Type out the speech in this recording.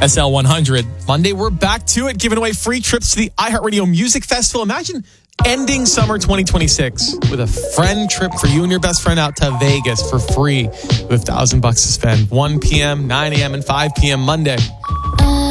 SL100. Monday, we're back to it, giving away free trips to the iHeartRadio Music Festival. Imagine ending summer 2026 with a friend trip for you and your best friend out to Vegas for free with $1,000 to spend. 1 p.m., 9 a.m., and 5 p.m. Monday.